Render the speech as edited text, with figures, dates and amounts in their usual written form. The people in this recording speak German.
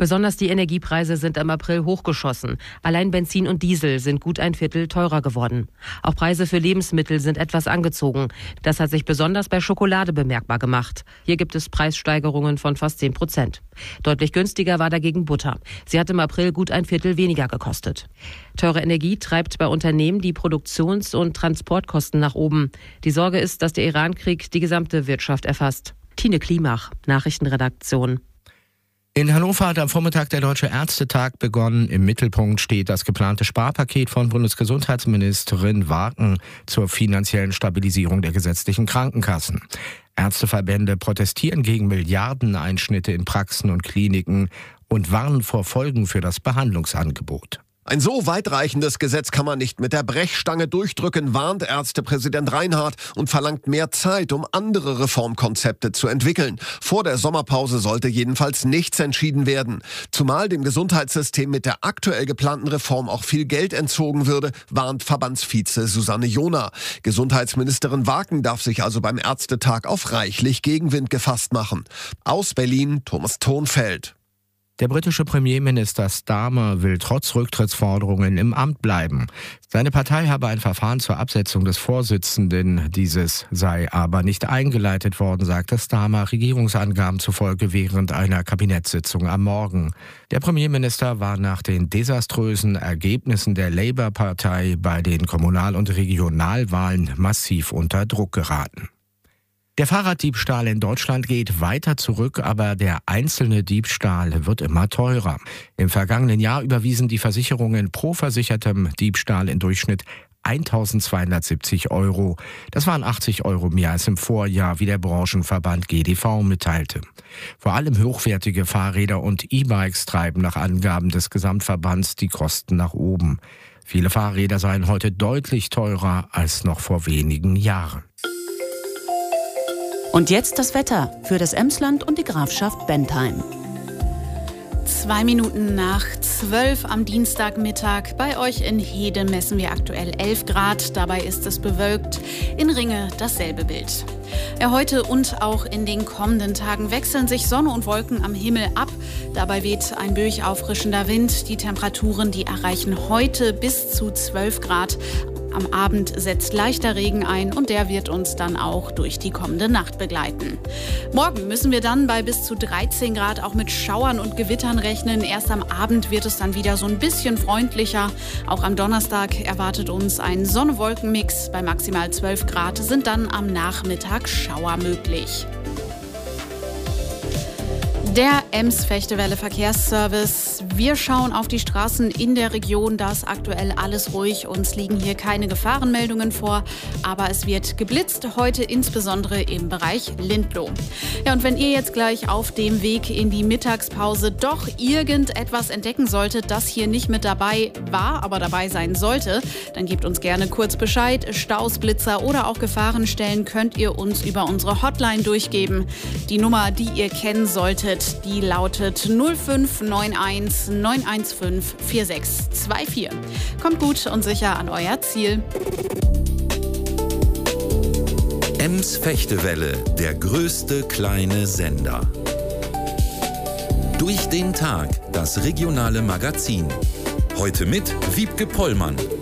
Besonders die Energiepreise sind im April hochgeschossen. Allein Benzin und Diesel sind gut ein Viertel teurer geworden. Auch Preise für Lebensmittel sind etwas angezogen. Das hat sich besonders bei Schokolade bemerkbar gemacht. Hier gibt es Preissteigerungen von fast 10%. Deutlich günstiger war dagegen Butter. Sie hat im April gut ein Viertel weniger gekostet. Teure Energie treibt bei Unternehmen die Produktions- und Transportkosten nach oben. Die Sorge ist, dass der Irankrieg die gesamte Wirtschaft erfasst. Tine Klimach, Nachrichtenredaktion. In Hannover hat am Vormittag der Deutsche Ärztetag begonnen. Im Mittelpunkt steht das geplante Sparpaket von Bundesgesundheitsministerin Wagen zur finanziellen Stabilisierung der gesetzlichen Krankenkassen. Ärzteverbände protestieren gegen Milliardeneinschnitte in Praxen und Kliniken und warnen vor Folgen für das Behandlungsangebot. Ein so weitreichendes Gesetz kann man nicht mit der Brechstange durchdrücken, warnt Ärztepräsident Reinhardt und verlangt mehr Zeit, um andere Reformkonzepte zu entwickeln. Vor der Sommerpause sollte jedenfalls nichts entschieden werden. Zumal dem Gesundheitssystem mit der aktuell geplanten Reform auch viel Geld entzogen würde, warnt Verbandsvize Susanne Johner. Gesundheitsministerin Wagen darf sich also beim Ärztetag auf reichlich Gegenwind gefasst machen. Aus Berlin, Thomas Thonfeld. Der britische Premierminister Starmer will trotz Rücktrittsforderungen im Amt bleiben. Seine Partei habe ein Verfahren zur Absetzung des Vorsitzenden. Dieses sei aber nicht eingeleitet worden, sagte Starmer Regierungsangaben zufolge während einer Kabinettssitzung am Morgen. Der Premierminister war nach den desaströsen Ergebnissen der Labour-Partei bei den Kommunal- und Regionalwahlen massiv unter Druck geraten. Der Fahrraddiebstahl in Deutschland geht weiter zurück, aber der einzelne Diebstahl wird immer teurer. Im vergangenen Jahr überwiesen die Versicherungen pro versichertem Diebstahl im Durchschnitt 1.270 €. Das waren 80 € mehr als im Vorjahr, wie der Branchenverband GDV mitteilte. Vor allem hochwertige Fahrräder und E-Bikes treiben nach Angaben des Gesamtverbands die Kosten nach oben. Viele Fahrräder seien heute deutlich teurer als noch vor wenigen Jahren. Und jetzt das Wetter für das Emsland und die Grafschaft Bentheim. 2 Minuten nach 12 am Dienstagmittag. Bei euch in Hede messen wir aktuell 11 Grad. Dabei ist es bewölkt. In Ringe dasselbe Bild. Ja, heute und auch in den kommenden Tagen wechseln sich Sonne und Wolken am Himmel ab. Dabei weht ein böig auffrischender Wind. Die Temperaturen, die erreichen heute bis zu 12 Grad. Am Abend setzt leichter Regen ein und der wird uns dann auch durch die kommende Nacht begleiten. Morgen müssen wir dann bei bis zu 13 Grad auch mit Schauern und Gewittern rechnen. Erst am Abend wird es dann wieder so ein bisschen freundlicher. Auch am Donnerstag erwartet uns ein Sonne-Wolken-Mix. Bei maximal 12 Grad sind dann am Nachmittag Schauer möglich. Der Ems-Fechtewelle Verkehrsservice. Wir schauen auf die Straßen in der Region. Da ist aktuell alles ruhig. Uns liegen hier keine Gefahrenmeldungen vor. Aber es wird geblitzt, heute insbesondere im Bereich Lindloh. Ja, und wenn ihr jetzt gleich auf dem Weg in die Mittagspause doch irgendetwas entdecken solltet, das hier nicht mit dabei war, aber dabei sein sollte, dann gebt uns gerne kurz Bescheid. Staus, Blitzer oder auch Gefahrenstellen könnt ihr uns über unsere Hotline durchgeben. Die Nummer, die ihr kennen solltet, die lautet 0591 915 4624. Kommt gut und sicher an euer Ziel. Ems Fechtewelle, der größte kleine Sender. Durch den Tag, das regionale Magazin. Heute mit Wiebke Pollmann.